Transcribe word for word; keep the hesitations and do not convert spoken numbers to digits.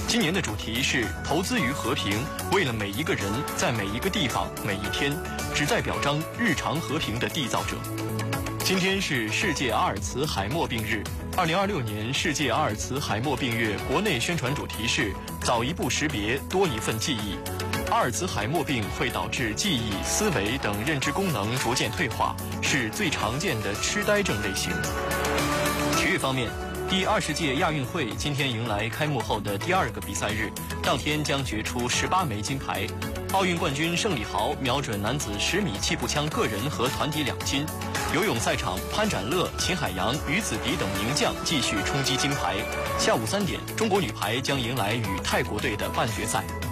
今年的主题是投资于和平，为了每一个人，在每一个地方，每一天，旨在表彰日常和平的缔造者。今天是世界阿尔茨海默病日。二零二六年世界阿尔茨海默病月国内宣传主题是早一步识别，多一份记忆。阿尔茨海默病会导致记忆、思维等认知功能逐渐退化，是最常见的痴呆症类型。体育方面，第二十届亚运会今天迎来开幕后的第二个比赛日，当天将决出十八枚金牌。奥运冠军盛礼豪瞄准男子十米气步枪个人和团体两金。游泳赛场，潘展乐、秦海洋、于子迪等名将继续冲击金牌。下午三点，中国女排将迎来与泰国队的半决赛。